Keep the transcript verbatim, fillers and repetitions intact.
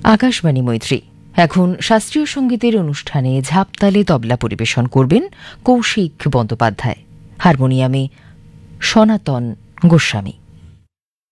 আকাশবাণী মৈত্রী। এখন শাস্ত্রীয় সঙ্গীতের অনুষ্ঠানে ঝাপতালে তবলা পরিবেশন করবেন কৌশিক বন্দ্যোপাধ্যায়, হারমোনিয়ামে সনাতন গোস্বামী।